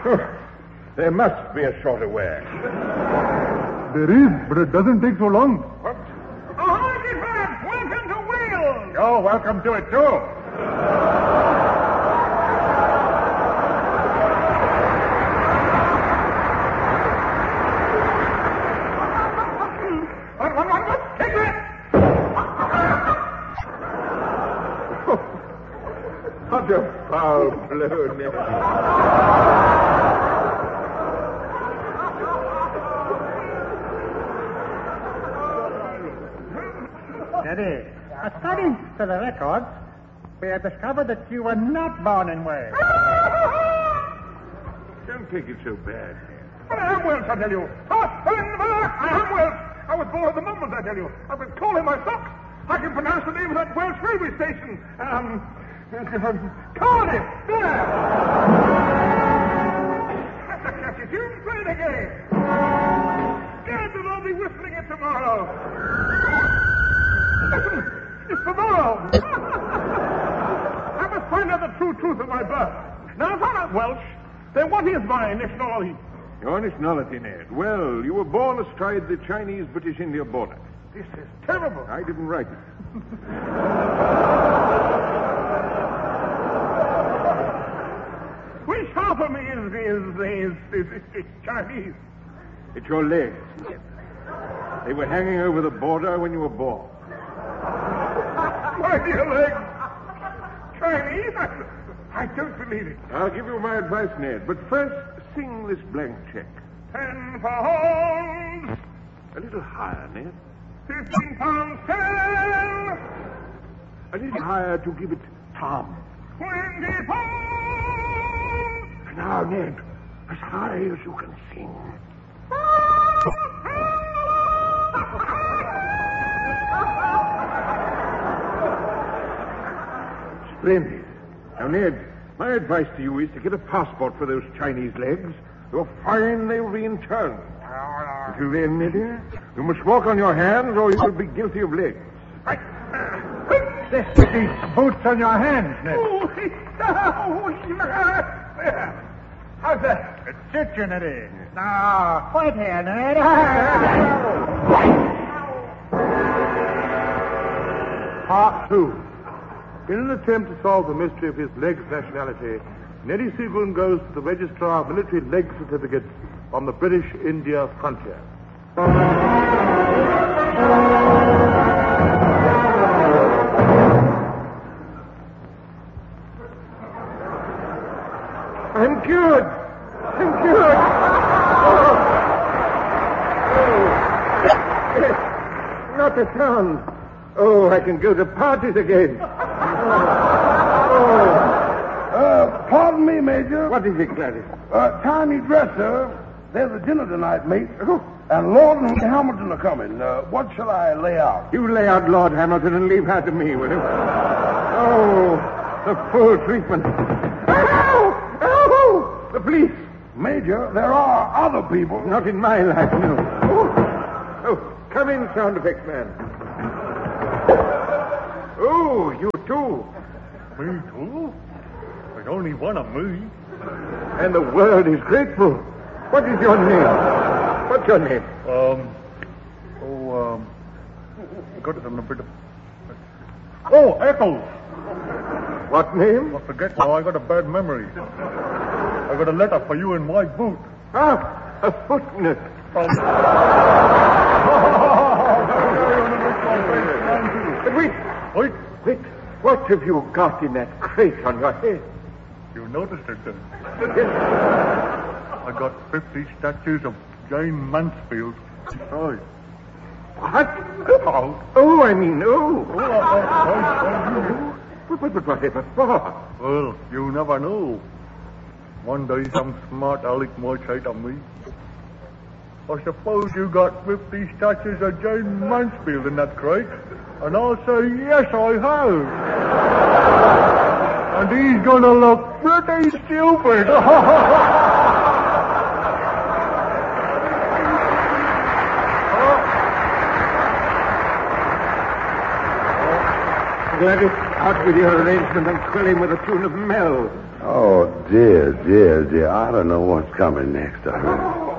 There must be a shorter way. There is, but it doesn't take so long. What? Ahoy, Gifford! Welcome to Wales! You're welcome to it, too. One, take that! What a foul blow, Ned. Steady. According to the records, we have discovered that you were not born in Wales. Don't take it so bad. But I am Welsh, I tell you. I am Welsh. I was born at the moment, I tell you. I've been calling my socks. I can pronounce the name of that Welsh railway station. Cardiff. There. That's a catchy tune. Play it again. Scared that I'll be whistling it tomorrow. Listen, it's tomorrow. I must find out the true truth of my birth. Now, if I'm not Welsh, then what is my nationality? Your nationality, Ned. Well, you were born astride the Chinese-British India border. This is terrible. I didn't write it. Which half of me is Chinese? It's your legs. They were hanging over the border when you were born. My dear legs. Chinese? I don't believe it. I'll give you my advice, Ned. But first, sing this blank check. £10. A little higher, Ned. £15. 10. A little higher to give it Tom. £20. Now, Ned, as high as you can sing. Splendid. Now, Ned, my advice to you is to get a passport for those Chinese legs. You're fine, they'll be in turn. Until then, Neddy, you must walk on your hands or you will be guilty of legs. This is these boots on your hands, Ned. How's that? It suits you, Neddy. Now, quit here, Ned. Part 2. In an attempt to solve the mystery of his legs nationality, Neddy Seagoon goes to the registrar of military leg certificates on the British India frontier. I'm cured. I'm cured. Not a sound. Oh, I can go to parties again. Pardon me, Major. What is it, Gladys? Tiny dresser. There's a dinner tonight, mate. And Lord and Hamilton are coming. What shall I lay out? You lay out Lord Hamilton and leave her to me, will you? Oh, the full treatment. Ow! Ow! The police. Major, there are other people. Not in my life, no. Oh, come in, sound effects man. Oh, you too. Me too? There's only one of me. And the world is grateful. What is your name? What's your name? Got it on a bit of... Oh, Eccles. What name? I forget now, I got a bad memory. I got a letter for you in my boot. Ah, a footnote. But wait. Wait, Wait. What have you got in that crate on your head? you noticed it then. I got 50 statues of Jane Mansfield. Oh. What? Oh. Oh, I mean, oh. Oh, But whatever for? well, you never know. One day some smart aleck might say to me, I suppose you got 50 statues of Jane Mansfield in that crate? And I'll say, yes, I have. And he's going to look pretty stupid. Gladys, Out with your arrangement and quill him with the tune of Mel. Oh, dear. I don't know what's coming next.